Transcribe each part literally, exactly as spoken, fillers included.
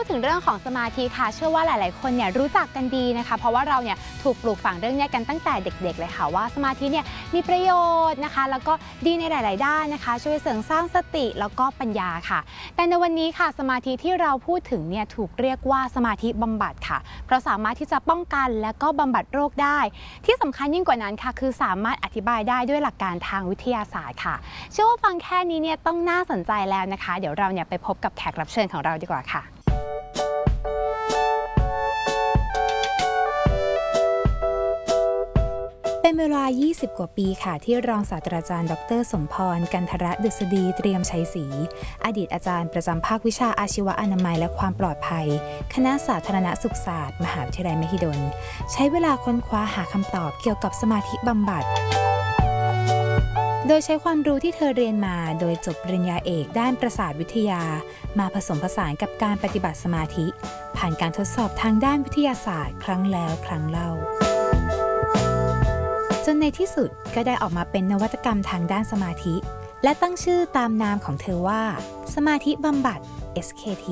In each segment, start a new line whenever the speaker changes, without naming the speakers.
ถึงเรื่องของสมาธิค่ะเชื่อว่าหลายๆคนเนี่ยรู้จักกันดีนะคะเพราะว่าเราเนี่ยถูกปลูกฝังเรื่องนี้กันตั้งแต่เด็กๆเลยค่ะว่าสมาธิเนี่ยมีประโยชน์นะคะแล้วก็ดีในหลายๆด้านนะคะช่วยเสริมสร้างสติแล้วก็ปัญญาค่ะแต่ในวันนี้ค่ะสมาธิที่เราพูดถึงเนี่ยถูกเรียกว่าสมาธิบำบัดค่ะเพราะสามารถที่จะป้องกันและก็บำบัดโรคได้ที่สำคัญยิ่งกว่านั้นค่ะคือสามารถอธิบายได้ด้วยหลักการทางวิทยาศาสตร์ค่ะเชื่อว่าฟังแค่นี้เนี่ยต้องน่าสนใจแล้วนะคะเดี๋ยวเราเนี่ยไปพบกับแขกรับเชิญของเราดีกว่าค่ะเป็นเวลายี่สิบกว่าปีค่ะที่รองศาสตราจารย์ดรสมพรกันทรดุษฎีเตรียมชัยศรีอดีตอาจารย์ประจำภาควิชาอาชีวะอนามัยและความปลอดภัยคณะสาธารณสุขศาสตร์มหาวิทยาลัยมหิดลใช้เวลาค้นคว้าหาคำตอบเกี่ยวกับสมาธิบำบัดโดยใช้ความรู้ที่เธอเรียนมาโดยจบปริญญาเอกด้านประสาทวิทยามาผสมผสานกับการปฏิบัติสมาธิผ่านการทดสอบทางด้านวิทยาศาสตร์ครั้งแล้วครั้งเล่าจนในที่สุดก็ได้ออกมาเป็นนวัตกรรมทางด้านสมาธิและตั้งชื่อตามนามของเธอว่าสมาธิบำบัด เอส เค ที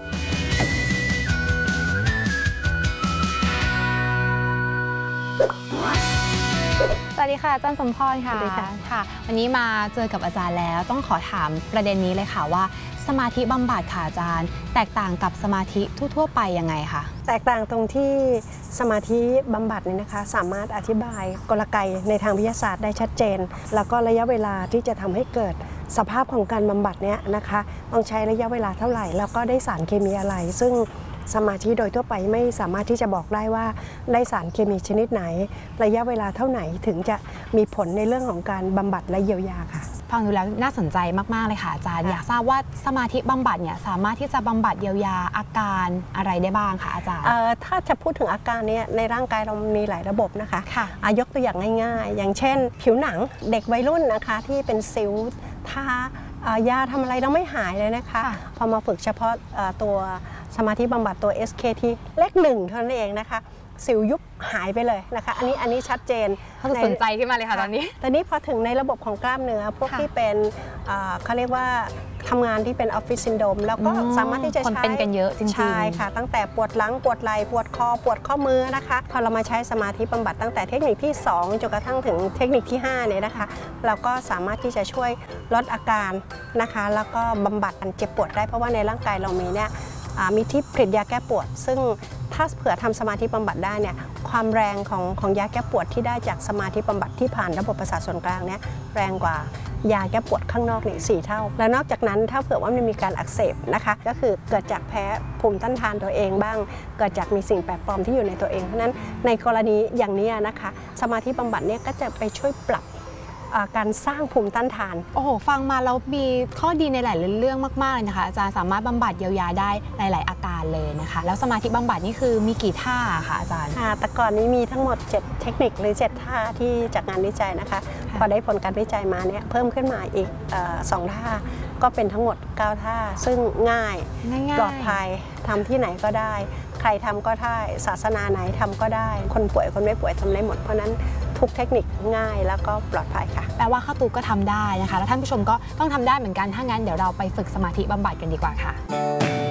สวัสดีค่ะอาจารย์สมพรค่ะค่ะวันนี้มาเจอกับอาจารย์แล้วต้องขอถามประเด็นนี้เลยค่ะว่าสมาธิบำบัดค่ะอาจารย์แตกต่างกับสมาธิทั่วๆไปยังไงคะ
แตกต่างตรงที่สมาธิบำบัดนี่นะคะสามารถอธิบายกลไกในทางวิทยาศาสตร์ได้ชัดเจนแล้วก็ระยะเวลาที่จะทำให้เกิดสภาพของการบำบัดเนี้ยนะคะต้องใช้ระยะเวลาเท่าไหร่แล้วก็ได้สารเคมีอะไรซึ่งสมาธิโดยทั่วไปไม่สามารถที่จะบอกได้ว่าได้สารเคมีชนิดไหนระยะเวลาเท่าไหร่ถึงจะมีผลในเรื่องของการบำบัดและเยียวยาค่ะ
ฟังดูแล้วน่าสนใจมากๆเลยค่ะอาจารย์อยากทราบว่าสมาธิบำบัดเนี่ยสามารถที่จะบำบัดเยียวยาอาการอะไรได้บ้างคะอาจารย์
ถ้าจะพูดถึงอาการนี้ในร่างกายเรามีหลายระบบนะคะค่ะยกตัวอย่างง่ายๆอย่างเช่นผิวหนังเด็กวัยรุ่นนะคะที่เป็นสิวทายาทำอะไรแล้วไม่หายเลยนะคะพอมาฝึกเฉพาะตัวสมาธิบำบัดตัว เอส เค ที เลขหนึ่งเท่านั้นเองนะคะสิวยุบหายไปเลยนะคะอันนี้อันนี้ชัดเจน
เขาสนใจขึ้นมาเลยค่ะตอนนี้
ตอนนี้พอถึงในระบบของกล้ามเนื้อพวกที่เป็นเขาเรียกว่าทำงานที่เป็นออฟฟิศซินโดรมแล้วก็สามารถที่จะใช้
คนเป็นกันเยอะจริงๆ
ใช่ค่ะตั้งแต่ปวดหลังปวดไหล่ปวดคอปวดข้อมือนะคะพอเรามาใช้สมาธิบำบัดตั้งแต่เทคนิคที่สองจนกระทั่งถึงเทคนิคที่ห้าเนี่ยนะคะเราก็สามารถที่จะช่วยลดอาการนะคะแล้วก็บำบัดการเจ็บปวดได้เพราะว่าในร่างกายเรามีเนี่ยมีที่ผลิตยาแก้ปวดซึ่งถ้าเผื่อทำสมาธิบำบัดได้เนี่ยความแรงของของยาแก้ปวดที่ได้จากสมาธิบำบัดที่ผ่านระบบประสาทส่วนกลางเนี่ยแรงกว่ายาแก้ปวดข้างนอกนี่สี่เท่าแล้วนอกจากนั้นถ้าเผื่อว่ามันมีการอักเสบนะคะก็คือเกิดจากแพ้ภูมิต้านทานตัวเองบ้างเกิดจากมีสิ่งแปลกปลอมที่อยู่ในตัวเองเพราะนั้นในกรณีอย่างนี้นะคะสมาธิบำบัดเนี่ยก็จะไปช่วยปรับการสร้างภูมิต้านทาน
โอ้โหฟังมาแล้วมีข้อดีในหลายเรื่องมากๆเลยนะคะอาจารย์สามารถบำบัดเยียวยาได้หลายๆอาการเลยนะคะแล้วสมาธิบำบัดนี่คือมีกี่ท่าคะอาจารย์
แต่ก่อนนี้มีทั้งหมดเจ็ดเทคนิคหรือเจ็ดท่าที่จากงานวิจัยนะคะพอได้ผลการวิจัยมาเนี่ยเพิ่มขึ้นมาอีกสองท่าก็เป็นทั้งหมดเก้าท่าซึ่งง่ายปลอดภัยทำที่ไหนก็ได้ใครทำก็ได้ศาสนาไหนทำก็ได้คนป่วยคนไม่ป่วยทำได้หมดเพราะนั้นทุกเทคนิคง่ายแล้วก็ปลอดภัยค่ะ
แปลว่าข้าวตูก็ทำได้นะคะแล้วท่านผู้ชมก็ต้องทำได้เหมือนกันถ้างั้นเดี๋ยวเราไปฝึกสมาธิบำบัดกันดีกว่าค่ะ